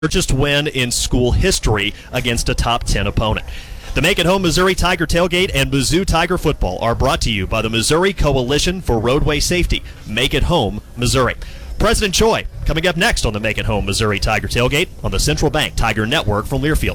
largest win in school history against a top 10 opponent. The Make It Home Missouri Tiger Tailgate and Mizzou Tiger Football are brought to you by the Missouri Coalition for Roadway Safety. Make It Home, Missouri. President Choi coming up next on the Make It Home Missouri Tiger Tailgate on the Central Bank Tiger Network from Learfield.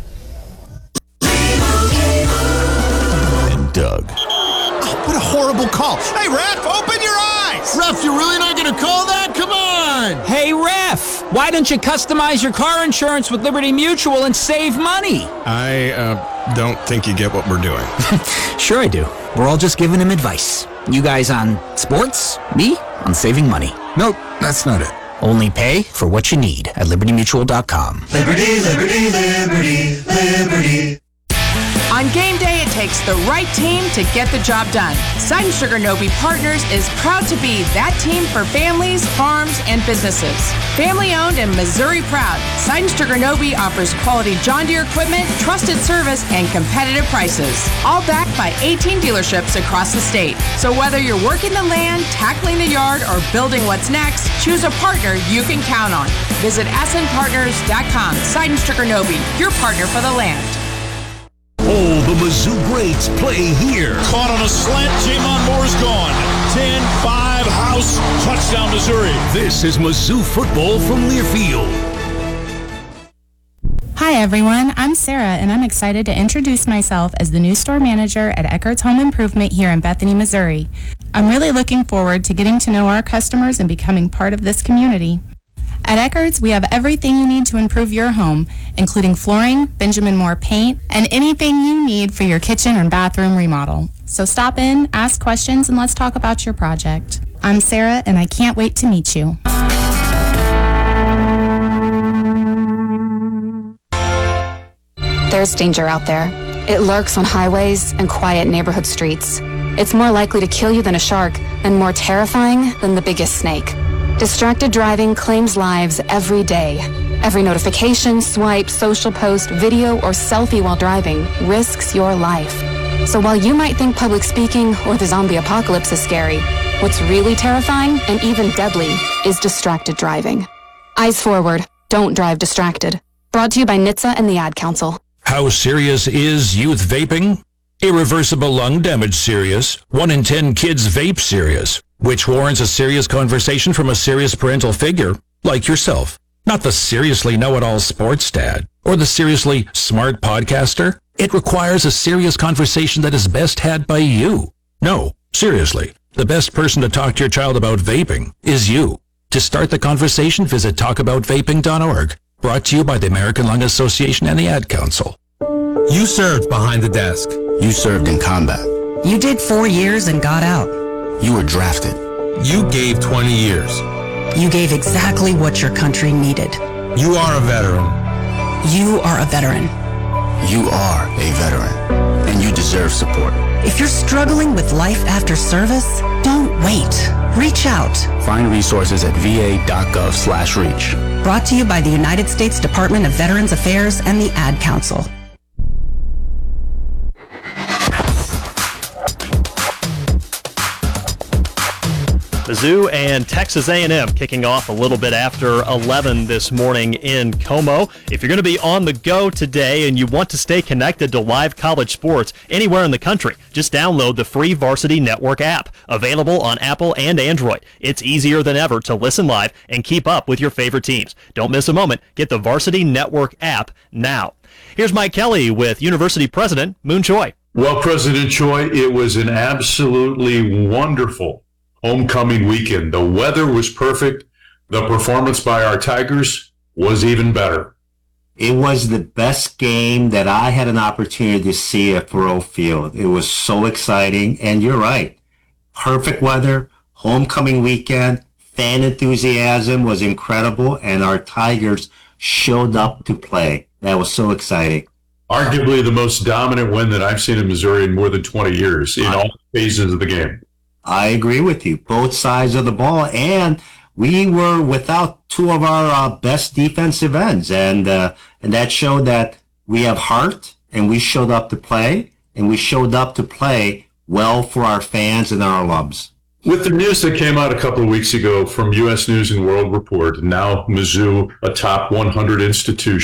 And Doug. Oh, what a horrible call. Hey, ref, open your eyes. Ref, you're really not going to call that? Come on. Hey, ref, why don't you customize your car insurance with Liberty Mutual and save money? I don't think you get what we're doing. Sure I do. We're all just giving him advice. You guys on sports, me on saving money. Nope, that's not it. Only pay for what you need at libertymutual.com. Liberty, liberty, liberty, liberty. On game day, it takes the right team to get the job done. Side & Sugar Nobe Partners is proud to be that team for families, farms, and businesses. Family owned and Missouri proud, Side & Sugar Nobe offers quality John Deere equipment, trusted service, and competitive prices. All backed by 18 dealerships across the state. So whether you're working the land, tackling the yard, or building what's next, choose a partner you can count on. Visit snpartners.com. Side & Sugar Nobe, your partner for the land. All the Mizzou greats play here. Caught on a slant, Jamon Moore's gone. 10-5, house, touchdown Missouri. This is Mizzou football from Learfield. Hi everyone, I'm Sarah and I'm excited to introduce myself as the new store manager at Eckert's Home Improvement here in Bethany, Missouri. I'm really looking forward to getting to know our customers and becoming part of this community. At Eckert's, we have everything you need to improve your home, including flooring, Benjamin Moore paint, and anything you need for your kitchen and bathroom remodel. So stop in, ask questions, and let's talk about your project. I'm Sarah, and I can't wait to meet you. There's danger out there. It lurks on highways and quiet neighborhood streets. It's more likely to kill you than a shark, and more terrifying than the biggest snake. Distracted driving claims lives every day. Every notification, swipe, social post, video, or selfie while driving risks your life. So while you might think public speaking or the zombie apocalypse is scary, what's really terrifying and even deadly is distracted driving. Eyes forward. Don't drive distracted. Brought to you by NHTSA and the Ad Council. How serious is youth vaping? Irreversible lung damage serious. 1 in 10 kids vape serious. Which warrants a serious conversation from a serious parental figure, like yourself. Not the seriously know-it-all sports dad, or the seriously smart podcaster. It requires a serious conversation that is best had by you. No, seriously, the best person to talk to your child about vaping is you. To start the conversation, visit talkaboutvaping.org. Brought to you by the American Lung Association and the Ad Council. You served behind the desk. You served in combat. You did 4 years and got out. You were drafted. You gave 20 years. You gave exactly what your country needed. You are a veteran. You are a veteran. You are a veteran, and you deserve support. If you're struggling with life after service, don't wait. Reach out. Find resources at va.gov/reach. Brought to you by the United States Department of Veterans Affairs and the Ad Council. Mizzou and Texas A&M kicking off a little bit after 11 this morning in Como. If you're going to be on the go today and you want to stay connected to live college sports anywhere in the country, just download the free Varsity Network app, available on Apple and Android. It's easier than ever to listen live and keep up with your favorite teams. Don't miss a moment. Get the Varsity Network app now. Here's Mike Kelly with University President Moon Choi. Well, President Choi, it was an absolutely wonderful homecoming weekend. The weather was perfect. The performance by our Tigers was even better. It was the best game that I had an opportunity to see at Faurot Field. It was so exciting, and you're right. Perfect weather, homecoming weekend, fan enthusiasm was incredible, and our Tigers showed up to play. That was so exciting. Arguably the most dominant win that I've seen in Missouri in more than 20 years in all phases of the game. I agree with you. Both sides of the ball, and we were without two of our best defensive ends, and that showed that we have heart, and we showed up to play, and we showed up to play well for our fans and our alums. With the news that came out a couple of weeks ago from U.S. News and World Report, now Mizzou, a top 100 institution,